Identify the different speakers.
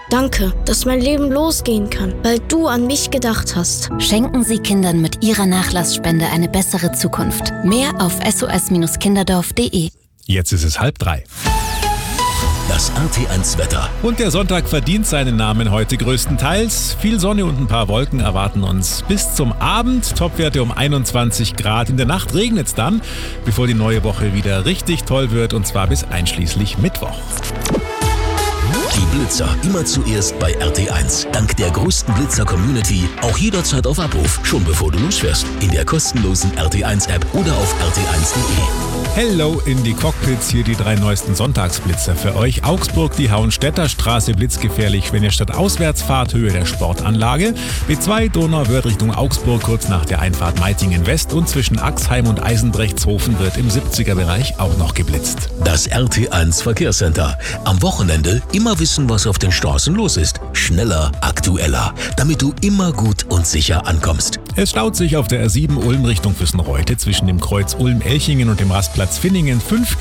Speaker 1: Danke, dass mein Leben losgehen kann, weil du an mich gedacht hast.
Speaker 2: Schenken Sie Kindern mit Ihrer Nachlassspende eine bessere Zukunft. Mehr auf sos-kinderdorf.de.
Speaker 3: Jetzt ist es 2:30.
Speaker 4: Das RT1 Wetter.
Speaker 3: Und der Sonntag verdient seinen Namen heute größtenteils. Viel Sonne und ein paar Wolken erwarten uns bis zum Abend. Topwerte um 21 Grad. In der Nacht regnet es dann, bevor die neue Woche wieder richtig toll wird, und zwar bis einschließlich Mittwoch.
Speaker 4: Die Blitzer immer zuerst bei RT1. Dank der größten Blitzer-Community auch jederzeit auf Abruf, schon bevor du losfährst. In der kostenlosen RT1-App oder auf rt1.de.
Speaker 3: Hello in die Cockpits, hier die 3 neuesten Sonntagsblitzer für euch. Augsburg, die Hauenstädter Straße blitzgefährlich, wenn ihr statt auswärts fahrt, Höhe der Sportanlage. B2 Donauwörth Richtung Augsburg, kurz nach der Einfahrt Meitingen West, und zwischen Axheim und Eisenbrechtshofen wird im 70er-Bereich auch noch geblitzt.
Speaker 4: Das RT1 Verkehrscenter. Am Wochenende immer wissen, was auf den Straßen los ist. Schneller, aktueller, damit du immer gut und sicher ankommst.
Speaker 3: Es staut sich auf der R7 Ulm Richtung Füssenreute zwischen dem Kreuz Ulm-Elchingen und dem Rastplatz Finningen 5